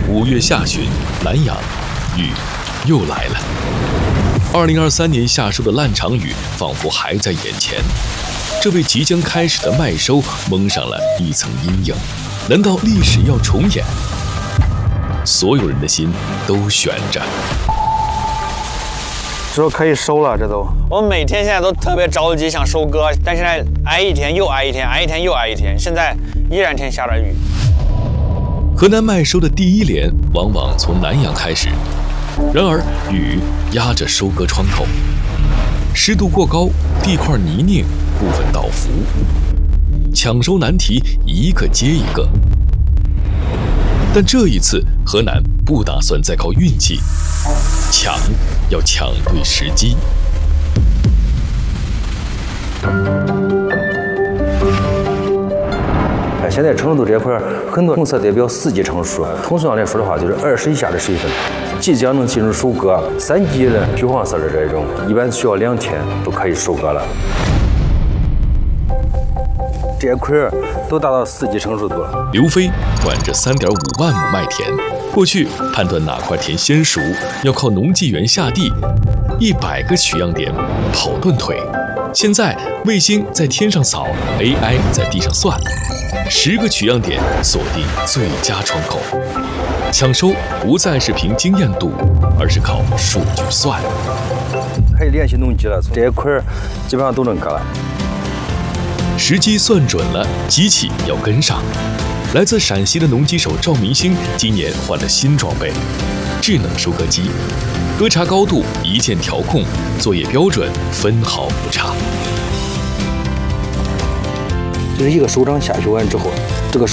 5月下旬，南阳雨又来了。2023年夏收的烂场雨仿佛还在眼前，这为即将开始的麦收蒙上了一层阴影。难道历史要重演？所有人的心都悬着。 说可以收了，这都。 我们每天现在都特别着急，想收割，但现在挨一天又挨一天，挨一天又挨一天，现在依然天下着雨。 河南麦收的第一连往往从南阳开始，然而雨压着收割窗口，湿度过高，地块泥泞，部分倒伏，抢收难题一个接一个。但这一次，河南不打算再靠运气，要抢对时机。 现在成熟度这块，很多红色代表4级成熟，通俗上来说的话，就是20以下的水分，即将能进入收割。3级的橘黄色的这种，一般需要2天都可以收割了。这块都达到4级成熟度了。 刘飞管着3.5万亩麦田，过去判断哪块田先熟，要靠农技员下地，100个取样点跑断腿。现在卫星在天上扫 ，AI 在地上算，10个取样点锁定最佳窗口。抢收不再是凭经验度，而是靠数据算。 可以联系农机了，这一块基本上都能割了。 时机算准了，机器要跟上。来自陕西的农机手赵明星今年换了新装备——智能收割机，割茬高度一键调控，作业标准分毫不差。 就是一个手掌下去完之后，